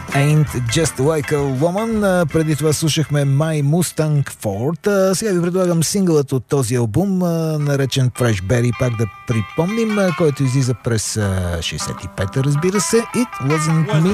Ain't Just Like a Woman. Преди това слушахме My Mustang Ford. Сега ви предлагам синглът от този албум, наречен Fresh Berry, пак да припомним, който излиза през 65-та, разбира се. It Wasn't Me.